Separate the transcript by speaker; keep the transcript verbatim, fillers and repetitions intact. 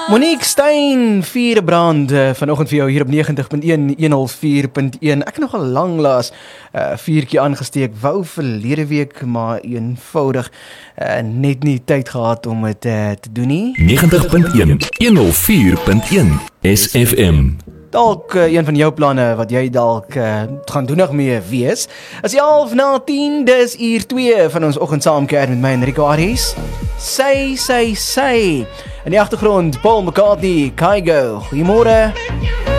Speaker 1: Monique Stein, Vierebrand, uh, vanoggend vir jou hier op negentig punt een, honderdvier punt een. Ek nog al langlaas uh, viertjie aangesteek, wou verlede week, maar eenvoudig uh, net nie tyd gehad om het uh, te doen nie.
Speaker 2: negentig punt een, honderdvier punt een, S F M.
Speaker 1: Dalk uh, een van jou planne wat jy dalk uh, gaan doen nog mee wees. As jy half na tien, dis uur twee van ons oggend saamkeer met my Enrico Aries. Sy, sy, sy. In die agtergrond, Paul McCartney, Kygo. Goeiemôre.